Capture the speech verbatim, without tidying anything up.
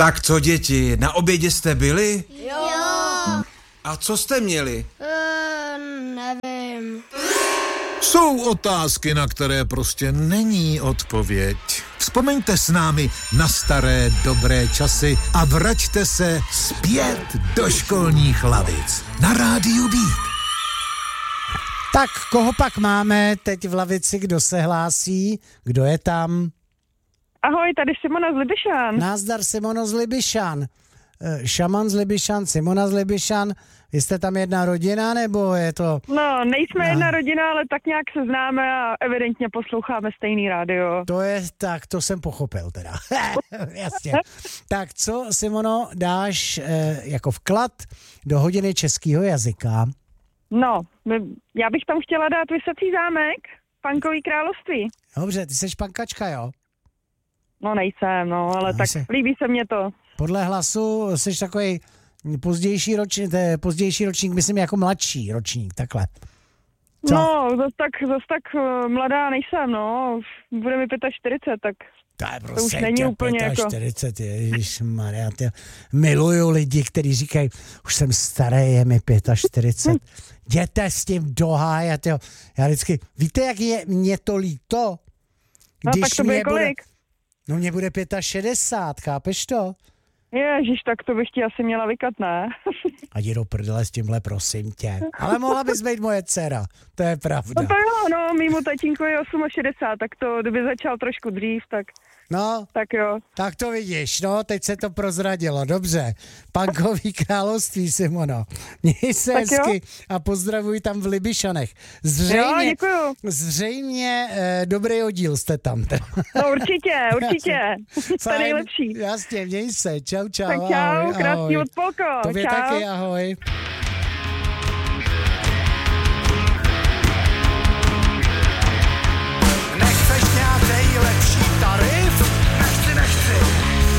Tak co, děti, na obědě jste byli? Jo. A co jste měli? Uh, nevím. Jsou otázky, na které prostě není odpověď. Vzpomeňte s námi na staré dobré časy a vraťte se zpět do školních lavic. Na rádiu Beat. Tak, koho pak máme teď v lavici, kdo se hlásí? Kdo je tam? Ahoj, tady Simona z Libyšan. Názdar, Simono z Libyšan. Šaman z Libyšan, Simona z Libyšan. Vy jste tam jedna rodina, nebo je to... No, nejsme no. jedna rodina, ale tak nějak se známe a evidentně posloucháme stejný rádio. To je tak, to jsem pochopil teda. Jasně. Tak co, Simono, dáš eh, jako vklad do hodiny českého jazyka? No, já bych tam chtěla dát Vysocí zámek, Punkový království. Dobře, ty seš pankačka, jo? No nejsem, no, ale no, tak jsi... líbí se mě to. Podle hlasu jsi takový pozdější ročník, pozdější ročník, myslím jako mladší ročník, takhle. Co? No, zase tak, zas tak uh, mladá nejsem, no, bude mi čtyřicet pět, tak to, je to už není úplně čtyřicet, jako... ježišmarja, miluju lidi, kteří říkají, už jsem starý, je mi čtyřicet pět. Jděte s tím do háje, tyjo. Já vždycky, víte, jak je mě to líto? Když no tak to bude kolik? Bude, no mě bude šedesát pět, chápeš to? Ježiš, tak to bych ti asi měla vykat, ne? A jdi do prdele s tímhle, prosím tě. Ale mohla bys být moje dcera, to je pravda. No to jo, no, mýmu tatínku je šedesát osm, tak to, kdyby začal trošku dřív, tak... No, tak jo. Tak to vidíš, no, teď se to prozradilo, dobře. Punkový království, Simono. Měj se tak hezky jo? A pozdravuj tam v Libyšanech. Zřejmě, jo, děkuju. Zřejmě eh, dobrý oddíl jste tam. No určitě, určitě. Jste nejlepší. Jasně, měj se, čau, čau. Tak čau, ahoj, krásný odpolko. Tobě čau. taky, ahoj.